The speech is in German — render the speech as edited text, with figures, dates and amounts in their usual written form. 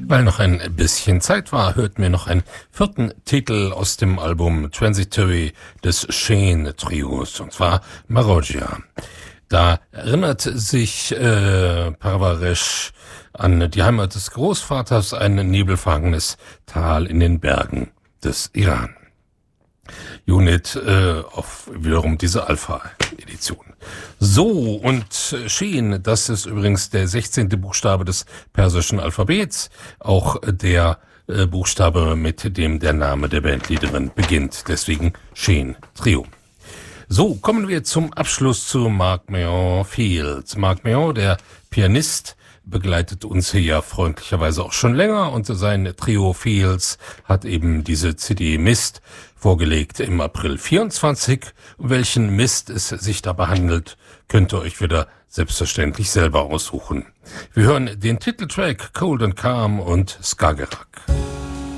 Weil noch ein bisschen Zeit war, hörten wir noch einen vierten Titel aus dem Album Transitory des Sheen Trios, und zwar Marojia. Da erinnert sich Parvaresh an die Heimat des Großvaters, ein nebelverhangenes Tal in den Bergen des Iran. Unit auf wiederum diese Alpha-Edition. So, und Sheen, das ist übrigens der 16. Buchstabe des persischen Alphabets, auch der Buchstabe, mit dem der Name der Bandleaderin beginnt, deswegen Sheen Trio. So, kommen wir zum Abschluss zu Mark Mayon Fields. Mark Mayon, der Pianist, begleitet uns hier ja freundlicherweise auch schon länger, und sein Trio Fields hat eben diese CD Mist vorgelegt im April 24. Um welchen Mist es sich dabei handelt, könnt ihr euch wieder selbstverständlich selber aussuchen. Wir hören den Titeltrack Cold and Calm und Skagerrak.